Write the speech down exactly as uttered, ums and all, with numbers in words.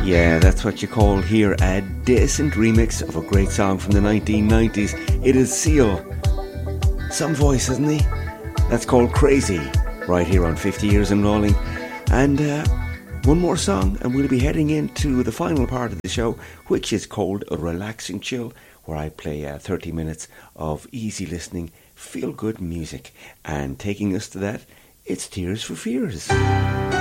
Yeah, that's what you call here a decent remix of a great song from the nineteen nineties. It is Seal. Some voice, isn't he? That's called Crazy, right here on fifty Years and Rolling. And uh, one more song, and we'll be heading into the final part of the show, which is called A Relaxing Chill, where I play uh, thirty minutes of easy listening, feel-good music. And taking us to that, it's Tears for Fears.